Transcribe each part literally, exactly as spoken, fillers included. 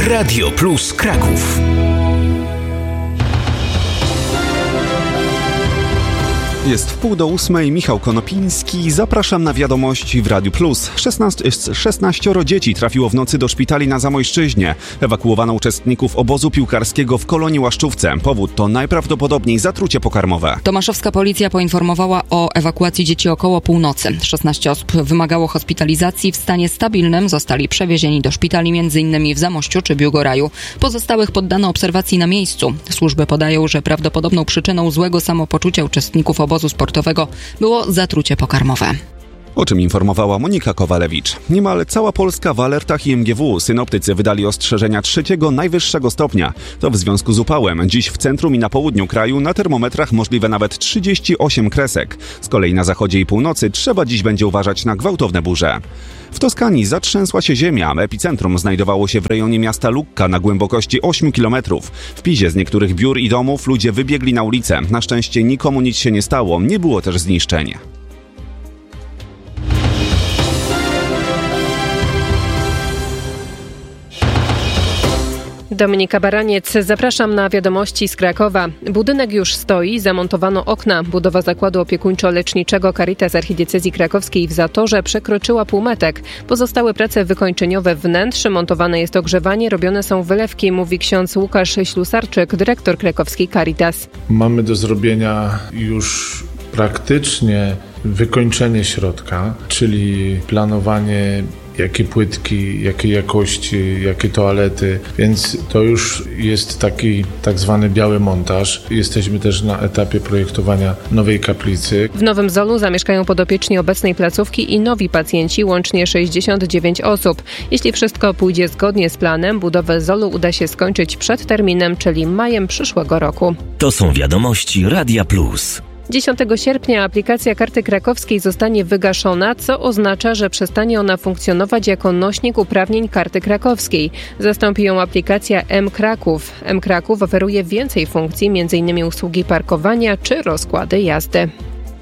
Radio Plus Kraków. Jest wpół do ósmej, Michał Konopiński. Zapraszam na wiadomości w Radiu Plus. szesnaścioro dzieci trafiło w nocy do szpitali na Zamojszczyźnie. Ewakuowano uczestników obozu piłkarskiego w Kolonii Łaszczówce. Powód to najprawdopodobniej zatrucie pokarmowe. Tomaszowska policja poinformowała o ewakuacji dzieci około północy. szesnaście osób wymagało hospitalizacji. W stanie stabilnym zostali przewiezieni do szpitali m.in. w Zamościu czy Biłgoraju. Pozostałych poddano obserwacji na miejscu. Służby podają, że prawdopodobną przyczyną złego samopoczucia uczestników obozu sportowego było zatrucie pokarmowe. O czym informowała Monika Kowalewicz. Niemal cała Polska w alertach I M G W. Synoptycy wydali ostrzeżenia trzeciego najwyższego stopnia. To w związku z upałem. Dziś w centrum i na południu kraju na termometrach możliwe nawet trzydzieści osiem kresek. Z kolei na zachodzie i północy trzeba dziś będzie uważać na gwałtowne burze. W Toskanii zatrzęsła się ziemia. Epicentrum znajdowało się w rejonie miasta Lucca na głębokości ośmiu kilometrów. W Pizie z niektórych biur i domów ludzie wybiegli na ulicę. Na szczęście nikomu nic się nie stało. Nie było też zniszczeń. Dominika Baraniec, zapraszam na wiadomości z Krakowa. Budynek już stoi, zamontowano okna. Budowa zakładu opiekuńczo-leczniczego Caritas Archidiecezji Krakowskiej w Zatorze przekroczyła półmetek. Pozostałe prace wykończeniowe wnętrz, montowane jest ogrzewanie, robione są wylewki, mówi ksiądz Łukasz Ślusarczyk, dyrektor krakowskiej Caritas. Mamy do zrobienia już praktycznie wykończenie środka, czyli planowanie jakie płytki, jakiej jakości, jakie toalety, więc to już jest taki tak zwany biały montaż. Jesteśmy też na etapie projektowania nowej kaplicy. W Nowym Zolu zamieszkają podopieczni obecnej placówki i nowi pacjenci, łącznie sześćdziesiąt dziewięć osób. Jeśli wszystko pójdzie zgodnie z planem, budowę Zolu uda się skończyć przed terminem, czyli majem przyszłego roku. To są wiadomości Radia Plus. dziesiątego sierpnia aplikacja Karty Krakowskiej zostanie wygaszona, co oznacza, że przestanie ona funkcjonować jako nośnik uprawnień Karty Krakowskiej. Zastąpi ją aplikacja M-Kraków. M-Kraków oferuje więcej funkcji, m.in. usługi parkowania czy rozkłady jazdy.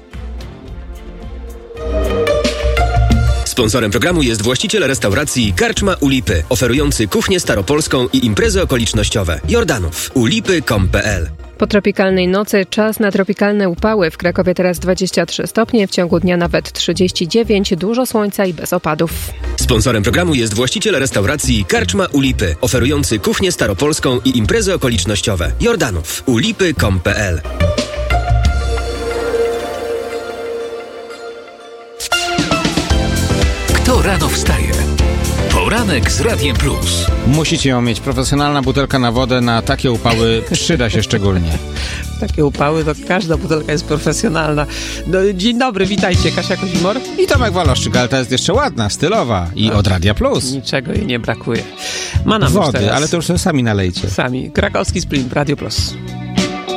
Sponsorem programu jest właściciel restauracji Karczma u Lipy, oferujący kuchnię staropolską i imprezy okolicznościowe. Jordanów. u lipy kropka com kropka p l. Po tropikalnej nocy czas na tropikalne upały. W Krakowie teraz dwadzieścia trzy stopnie, w ciągu dnia nawet trzydzieści dziewięć, dużo słońca i bez opadów. Sponsorem programu jest właściciel restauracji Karczma u Lipy, oferujący kuchnię staropolską i imprezy okolicznościowe. Jordanów. u lipy kropka com kropka p l. Kto rano wstaje? Poranek z Radiem Plus. Musicie ją mieć. Profesjonalna butelka na wodę na takie upały przyda się szczególnie. Takie upały, to każda butelka jest profesjonalna. No, dzień dobry, witajcie, Kasia Kozimor. I Tomek Waloszczyk, ale ta jest jeszcze ładna, stylowa i od Radia Plus. Niczego jej nie brakuje. Ma nam wody, teraz ale to już sobie sami nalejcie. Sami. Krakowski Sprint, Radio Plus.